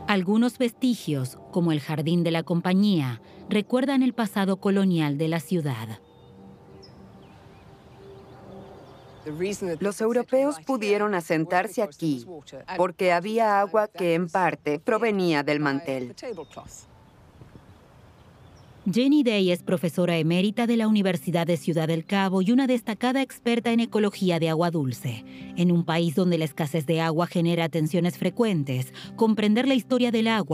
Algunos vestigios, como el Jardín de la Compañía, recuerdan el pasado colonial de la ciudad. Los europeos pudieron asentarse aquí porque había agua que en parte provenía del mantel. Jenny Day es profesora emérita de la Universidad de Ciudad del Cabo y una destacada experta en ecología de agua dulce. En un país donde la escasez de agua genera tensiones frecuentes, comprender la historia del agua